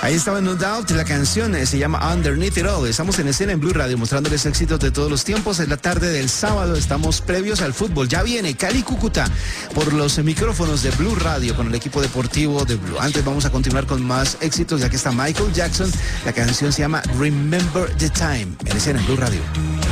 Ahí estaba No Doubt, la canción se llama Underneath It All. Estamos en escena en Blue Radio mostrándoles éxitos de todos los tiempos. En la tarde del sábado estamos previos al fútbol. Ya viene Cali Cúcuta por los micrófonos de Blue Radio con el equipo deportivo de Blue. Antes vamos a continuar con más éxitos ya que está Michael Jackson. La canción se llama Remember the Time. En escena en Blue Radio.